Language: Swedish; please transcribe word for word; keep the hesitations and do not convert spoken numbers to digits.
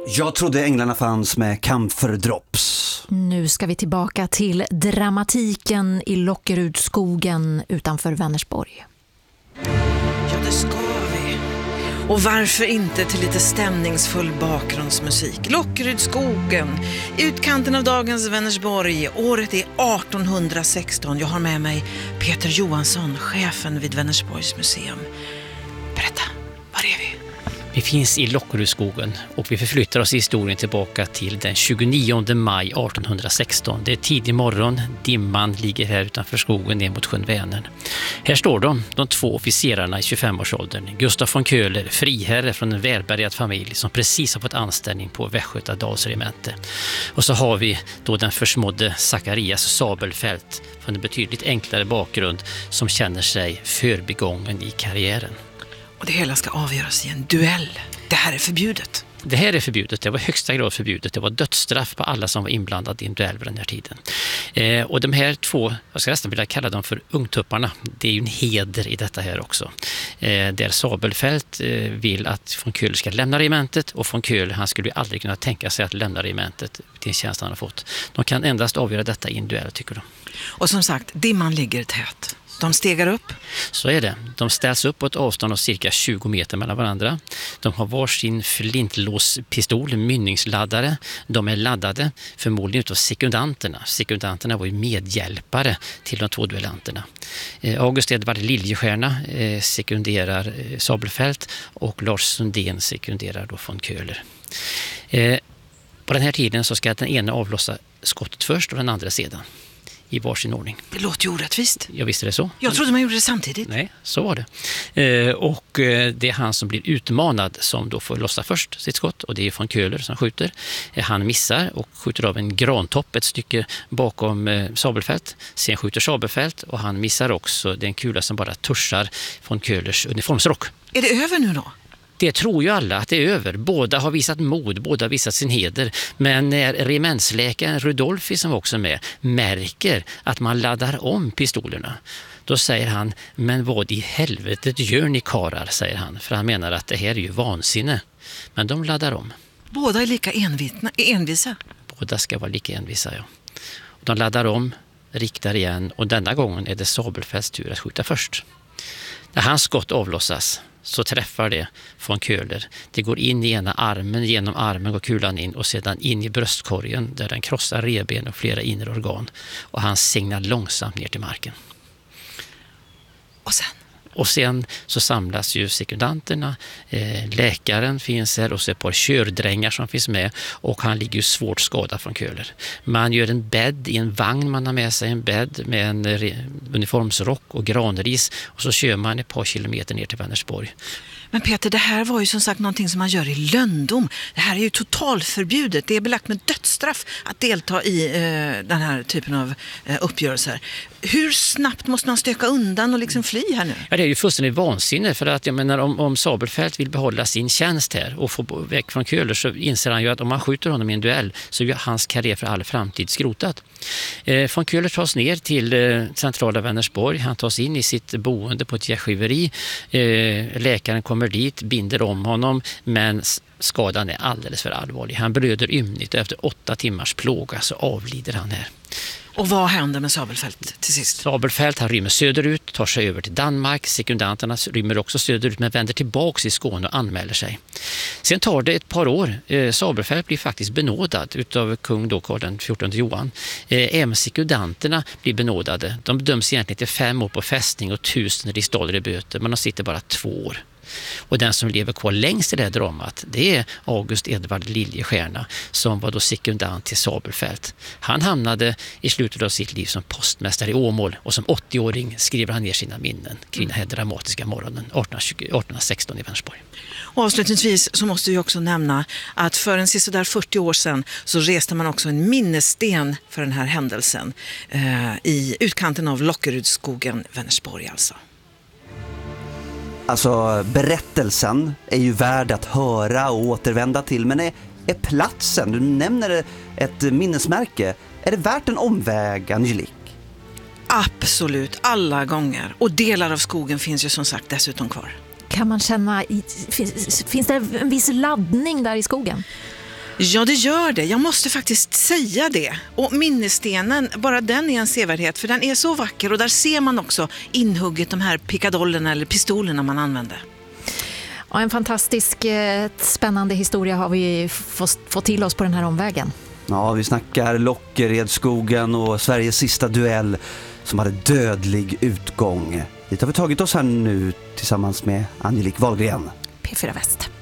Jag trodde änglarna fanns med kamferdrops. Nu ska vi tillbaka till dramatiken i Lockerudskogen utanför Vänersborg. Ja, det ska vi. Och varför inte till lite stämningsfull bakgrundsmusik? Lockerudskogen, utkanten av dagens Vänersborg. Året är artonhundrasexton. Jag har med mig Peter Johansson, chefen vid Vänersborgs museum. Berätta, var är vi? Vi finns i Lockerudskogen och vi förflyttar oss i historien tillbaka till den tjugonionde maj artonhundrasexton. Det är tidig morgon, dimman ligger här utanför skogen ner mot sjön Vänern. Här står de, de två officerarna i tjugofemårsåldern. Gustaf von Köhler, friherre från en välbärgad familj som precis har fått anställning på Västgötadalsregemente. Och så har vi då den försmådde Zacharias Sabelfält från en betydligt enklare bakgrund som känner sig förbigången i karriären. Och det hela ska avgöras i en duell. Det här är förbjudet. Det här är förbjudet, det var högsta grad förbjudet. Det var dödsstraff på alla som var inblandade i en duell vid den här tiden. Eh, och de här två, jag ska nästan vilja kalla dem för ungtupparna, det är ju en heder i detta här också. Eh, där Sabelfält eh, vill att von Köhler ska lämna regementet och von Köhler, han skulle ju aldrig kunna tänka sig att lämna regementet till tjänst han har fått. De kan endast avgöra detta i en duell, tycker de. Och som sagt, dimman ligger tät. De stegar upp. Så är det. De ställs upp på ett avstånd av cirka tjugo meter mellan varandra. De har varsin flintlåspistol, mynningsladdare. De är laddade förmodligen utav sekundanterna. Sekundanterna var ju medhjälpare till de två duellanterna. August Edvard Liljestierna sekunderar Sabelfält och Lars Sundén sekunderar då von Köhler. På den här tiden så ska den ena avlossa skottet först och den andra sedan. I varsin ordning. Det låter ju orättvist. Jag visste det så. Jag trodde man gjorde det samtidigt. Nej, så var det. Eh, och eh, det är han som blir utmanad som då får lossa först sitt skott. Och det är von Köhler som skjuter. Eh, han missar och skjuter av en grantopp ett stycke bakom eh, Sabelfält. Sen skjuter Sabelfält och han missar också den kula som bara tuschar von Köhlers uniformsrock. Är det över nu då? Det tror ju alla att det är över. Båda har visat mod, båda har visat sin heder. Men när regementsläkaren Rudolfi som också är med märker att man laddar om pistolerna, då säger han, men vad i helvetet gör ni karar, säger han. För han menar att det här är ju vansinne. Men de laddar om. Båda är lika envitna, envisa? Båda ska vara lika envisa, ja. Och de laddar om, riktar igen och denna gången är det Sabelfälts tur att skjuta först. När hans skott avlossas så träffar det von Köhler. Det går in i ena armen, genom armen går kulan in och sedan in i bröstkorgen där den krossar revben och flera inre organ. Och han signar långsamt ner till marken. Och sen? Och sen så samlas ju sekundanterna, eh, läkaren finns här och så ett par kördrängar som finns med och han ligger ju svårt skadad från Köhler. Man gör en bädd i en vagn, man har med sig en bädd med en re- uniformsrock och granris och så kör man ett par kilometer ner till Vänersborg. Men Peter, det här var ju som sagt någonting som man gör i löndom. Det här är ju totalförbjudet. Det är belagt med dödsstraff att delta i eh, den här typen av eh, uppgörelser. Hur snabbt måste man stöka undan och liksom fly här nu? Ja, det är ju fullständigt vansinne för att jag menar om, om Sabelfält vill behålla sin tjänst här och få väck från Köhler så inser han ju att om man skjuter honom i en duell så är hans karriär för all framtid skrotad. Eh, von Köhler tas ner till eh, centrala Vänersborg. Han tas in i sitt boende på ett gärdsgiveri. Eh, läkaren kommer dit, binder om honom men skadan är alldeles för allvarlig. Han blöder ymnigt och efter åtta timmars plåga så avlider han här. Och vad händer med Sabelfält till sist? Sabelfält, han rymmer söderut, tar sig över till Danmark. Sekundanterna rymmer också söderut men vänder tillbaka i Skåne och anmäler sig. Sen tar det ett par år. Eh, Sabelfält blir faktiskt benådad utav kung då Karl den fjortonde Johan. Eh, även sekundanterna blir benådade. De döms egentligen till fem år på fästning och tusen riksdaler i böter, men de sitter bara två år. Och den som lever kvar längst i det här dramat, det är August Edvard Liljestierna som var då sekundant till Sabelfält. Han hamnade i slutet av sitt liv som postmästare i Åmål och som åttioåring skriver han ner sina minnen kring den här dramatiska morgonen artonhundrasexton i Vänersborg. Och avslutningsvis så måste vi också nämna att för en sisådär fyrtio år sedan så reste man också en minnessten för den här händelsen eh, i utkanten av Lockerudskogen, Vänersborg alltså. Alltså berättelsen är ju värd att höra och återvända till, men är, är platsen, du nämner ett minnesmärke, är det värt en omväg, Angelique? Absolut, alla gånger. Och delar av skogen finns ju som sagt dessutom kvar. Kan man känna, i, finns, finns det en viss laddning där i skogen? Ja, det gör det. Jag måste faktiskt säga det. Och minnesstenen, bara den är en sevärdhet, för den är så vacker och där ser man också inhugget de här pickadollerna eller pistolerna man använde. Ja, en fantastisk, eh, spännande historia har vi fått, fått till oss på den här omvägen. Ja, vi snackar Lockeredsskogen och Sveriges sista duell som hade dödlig utgång. Dit har vi tagit oss här nu tillsammans med Angelique Wahlgren. P fyra Väst.